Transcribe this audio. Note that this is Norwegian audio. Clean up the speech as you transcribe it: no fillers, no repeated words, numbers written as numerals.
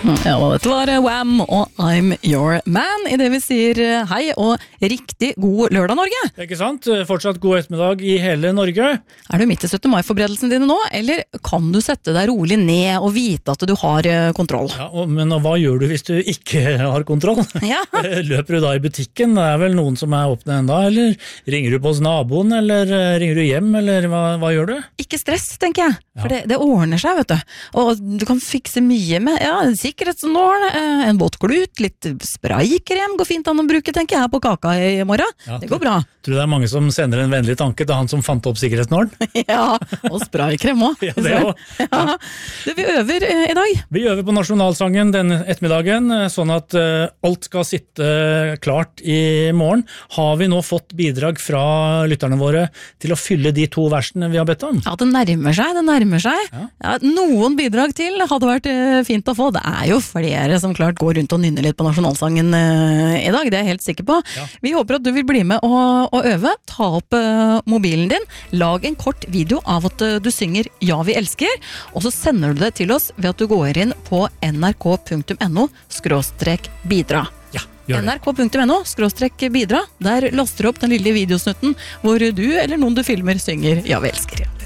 Ja, dette var Wham og I'm Your Man, I det vi sier hei og riktig god lørdag, Norge. Ikke sant? Fortsatt god ettermiddag I hele Norge. Du midt I 17. mai-forberedelsene dine nå, eller kan du sette deg rolig ned og vite at du har kontroll? Ja, men hva gjør du hvis du ikke har kontroll? Ja. Løper du da I butikken? Det vel noen som åpne enda, eller ringer du på hos naboen, eller ringer du hjem, eller hva gjør du? Ikke stress, tenker jeg, for det ordner seg, vet du. Og du kan fikse mye med, en sikkerhetsnål, en båtklut, litt spraykrem går fint an å bruke, tenker jeg, på kaka I morgen. Ja, det går bra. Tror du det mange som sender en vennlig tanke til han som fant opp sikkerhetsnålen? Ja, og spraykrem også. Ja, det også. Ja. Vi øver I dag. Vi øver på nasjonalsangen denne ettermiddagen, sånn at alt skal sitte klart I morgen. Har vi nå fått bidrag fra lytterne våre til å fylle de 2 versene vi har bedt om? Ja, det nærmer seg. Ja, noen bidrag til hadde vært fint å få. Det jo flere som klart går rundt og nynner litt på nasjonalsangen I dag, det jeg helt sikker på. Ja. Vi håper at du vil bli med og øve. Ta opp mobilen din, lag en kort video av at du synger Ja, vi elsker, og så sender du det til oss ved at du går inn på nrk.no/bidra. nrk.no/bidra. Der laster du opp den lille videosnutten hvor du eller noen du filmer synger Ja, vi elsker.